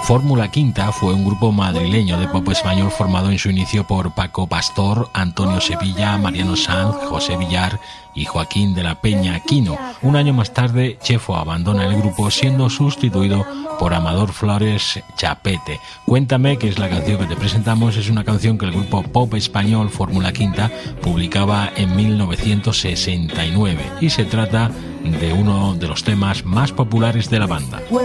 Fórmula Quinta fue un grupo madrileño de pop español formado en su inicio por Paco Pastor, Antonio Sevilla, Mariano Sanz, José Villar y Joaquín de la Peña Aquino. Un año más tarde, Chefo abandona el grupo siendo sustituido por Amador Flores Chapete. Cuéntame, que es la canción que te presentamos, es una canción que el grupo pop español Fórmula Quinta publicaba en 1969 y se trata de uno de los temas más populares de la banda.